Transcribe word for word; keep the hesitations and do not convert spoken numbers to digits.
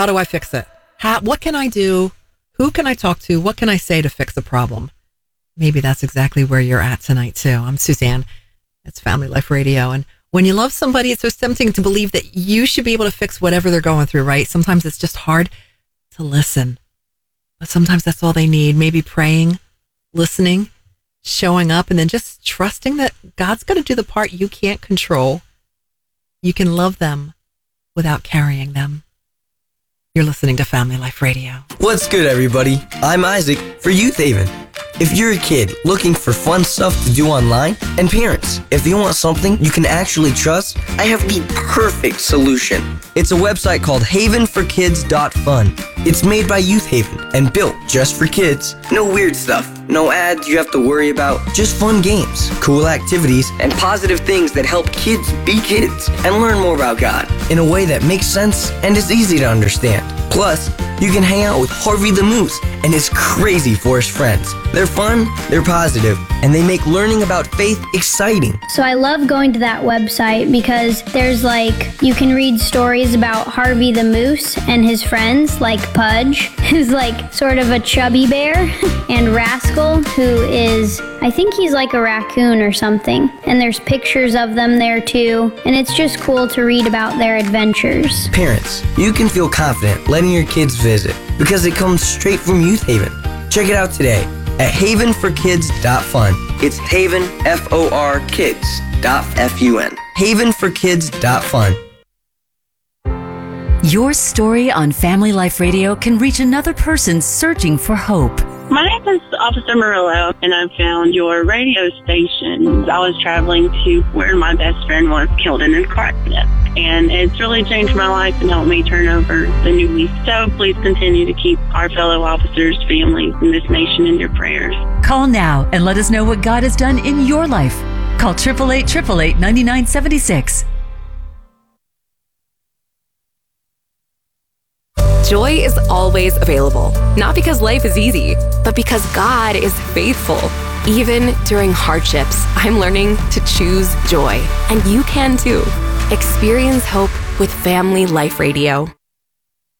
how do I fix it? How, what can I do? Who can I talk to? What can I say to fix the problem? Maybe that's exactly where you're at tonight, too. I'm Suzanne. It's Family Life Radio. And when you love somebody, it's so tempting to believe that you should be able to fix whatever they're going through, right? Sometimes it's just hard to listen. But sometimes that's all they need. Maybe praying, listening, showing up, and then just trusting that God's going to do the part you can't control. You can love them without carrying them. You're listening to Family Life Radio. What's good, everybody? I'm Isaac for Youth Haven. If you're a kid looking for fun stuff to do online, and parents, if you want something you can actually trust, I have the perfect solution. It's a website called haven for kids dot fun. It's made by Youth Haven and built just for kids. No weird stuff, no ads you have to worry about, just fun games, cool activities, and positive things that help kids be kids and learn more about God in a way that makes sense and is easy to understand. Plus, you can hang out with Harvey the Moose and his crazy forest friends. They're fun, they're positive, and they make learning about faith exciting. So I love going to that website because there's like, you can read stories about Harvey the Moose and his friends, like Pudge, who's like sort of a chubby bear, and Rascal, who is, I think he's like a raccoon or something. And there's pictures of them there too, and it's just cool to read about their adventures. Parents, you can feel confident letting your kids visit because it comes straight from Youth Haven. Check it out today at haven for kids dot fun. It's Haven, F O R, kids dot F U N. haven for kids dot fun. Your story on Family Life Radio can reach another person searching for hope. My name is Officer Murillo, and I found your radio station. I was traveling to where my best friend was killed in a car accident, and it's really changed my life and helped me turn over the new leaf. So please continue to keep our fellow officers, families, and this nation in your prayers. Call now and let us know what God has done in your life. Call eight eight eight, eight eight eight, nine nine seven six. Joy is always available, not because life is easy, but because God is faithful. Even during hardships, I'm learning to choose joy, and you can too. Experience hope with Family Life Radio.